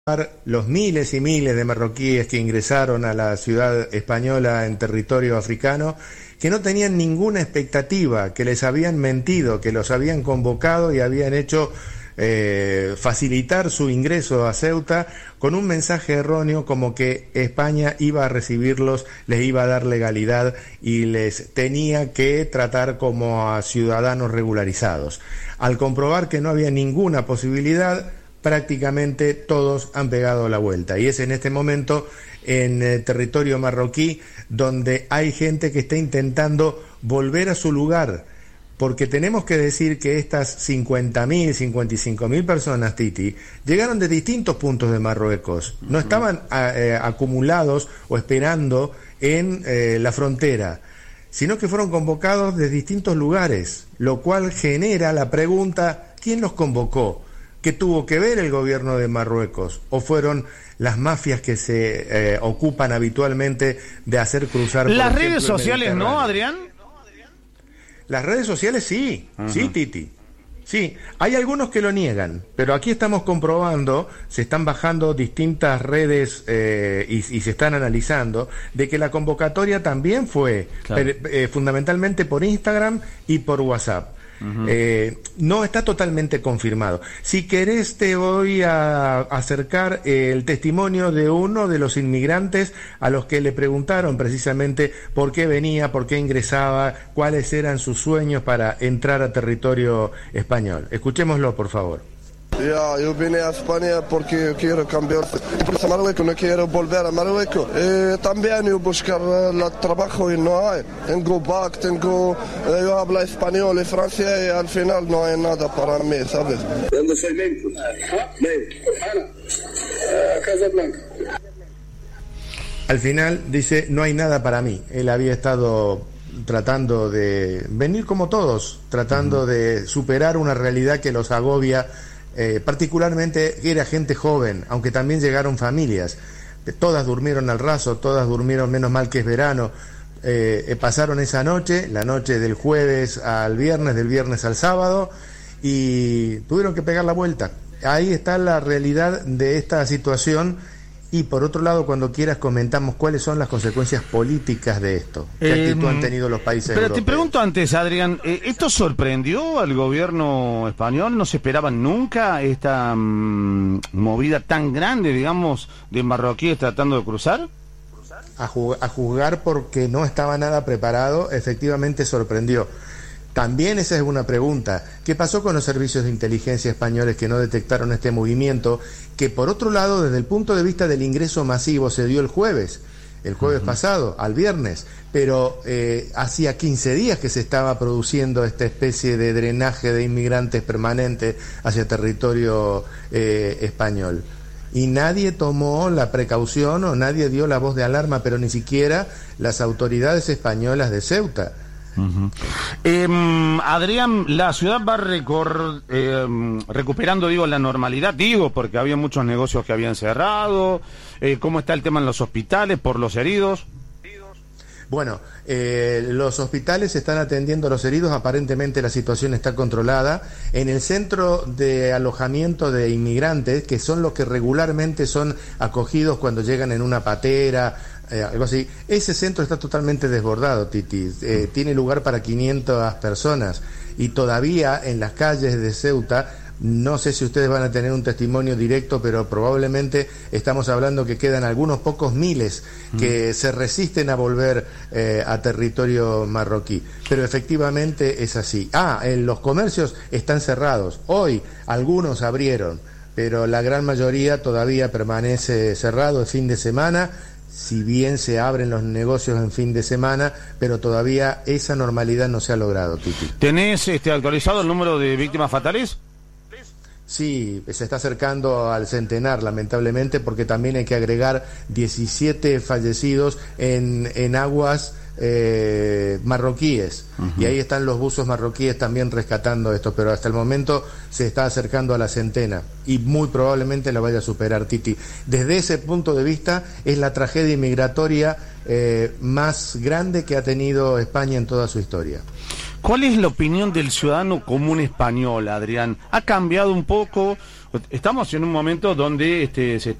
los miles y miles de marroquíes que ingresaron a la ciudad española en territorio africano, que no tenían ninguna expectativa, que les habían mentido, que los habían convocado y habían hecho facilitar su ingreso a Ceuta con un mensaje erróneo como que España iba a recibirlos, les iba a dar legalidad y les tenía que tratar como a ciudadanos regularizados. Al comprobar que no había ninguna posibilidad, prácticamente todos han pegado la vuelta, y es en este momento en territorio marroquí donde hay gente que está intentando volver a su lugar, porque tenemos que decir que estas 50.000, 55.000 personas, Titi, llegaron de distintos puntos de Marruecos, no estaban acumulados o esperando en la frontera, sino que fueron convocados de distintos lugares, lo cual genera la pregunta: ¿quién los convocó? ¿Qué tuvo que ver el gobierno de Marruecos? ¿O fueron las mafias que se ocupan habitualmente de hacer cruzar las redes sociales, no, Adrián? Las redes sociales sí, sí, Titi. Sí, hay algunos que lo niegan, pero aquí estamos comprobando, se están bajando distintas redes y se están analizando, de que la convocatoria también fue fundamentalmente por Instagram y por WhatsApp. No está totalmente confirmado. Si querés, te voy a acercar el testimonio de uno de los inmigrantes a los que le preguntaron precisamente por qué venía, por qué ingresaba, cuáles eran sus sueños para entrar a territorio español. Escuchémoslo, por favor. Ya, yo vine a España porque quiero cambiar a Marruecos, no quiero volver a Marruecos. También yo buscar trabajo y no hay. Tengo BAC, yo hablo español y francés y al final no hay nada para mí, ¿sabes? ¿Dónde soy México? Casablanca. Al final dice, no hay nada para mí. Él había estado tratando de venir como todos, tratando de superar una realidad que los agobia. Particularmente era gente joven, aunque también llegaron familias, todas durmieron al raso, todas durmieron, menos mal que es verano, pasaron esa noche, la noche del jueves al viernes, del viernes al sábado, y tuvieron que pegar la vuelta. Ahí está la realidad de esta situación. Y por otro lado, cuando quieras comentamos cuáles son las consecuencias políticas de esto. ¿Qué actitud han tenido los países europeos? Pero te pregunto antes, Adrián, ¿esto sorprendió al gobierno español? ¿No se esperaban nunca esta movida tan grande, digamos, de marroquíes tratando de cruzar? A juzgar porque no estaba nada preparado, efectivamente sorprendió. También esa es una pregunta. ¿Qué pasó con los servicios de inteligencia españoles que no detectaron este movimiento? Que por otro lado, desde el punto de vista del ingreso masivo, se dio el jueves pasado, al viernes, pero hacía 15 días que se estaba produciendo esta especie de drenaje de inmigrantes permanente hacia territorio español. Y nadie tomó la precaución o nadie dio la voz de alarma, pero ni siquiera las autoridades españolas de Ceuta. Adrián, la ciudad va recuperando, la normalidad, porque había muchos negocios que habían cerrado. ¿Cómo está el tema en los hospitales por los heridos? Bueno, los hospitales están atendiendo a los heridos, aparentemente la situación está controlada. En el centro de alojamiento de inmigrantes, que son los que regularmente son acogidos cuando llegan en una patera, algo así, ese centro está totalmente desbordado, Titi. Tiene lugar para 500 personas y todavía en las calles de Ceuta, no sé si ustedes van a tener un testimonio directo, pero probablemente estamos hablando que quedan algunos pocos miles que se resisten a volver a territorio marroquí. Pero efectivamente es así. Los comercios están cerrados. Hoy algunos abrieron, pero la gran mayoría todavía permanece cerrado, es fin de semana. Si bien se abren los negocios en fin de semana, pero todavía esa normalidad no se ha logrado, Titi. ¿Tenés actualizado el número de víctimas fatales? Sí, se está acercando al centenar, lamentablemente, porque también hay que agregar 17 fallecidos en aguas marroquíes. Y ahí están los buzos marroquíes también rescatando esto, pero hasta el momento se está acercando a la centena y muy probablemente lo vaya a superar, Titi. Desde ese punto de vista es la tragedia migratoria más grande que ha tenido España en toda su historia. ¿Cuál es la opinión del ciudadano común español, Adrián? ¿Ha cambiado un poco Estamos en un momento donde se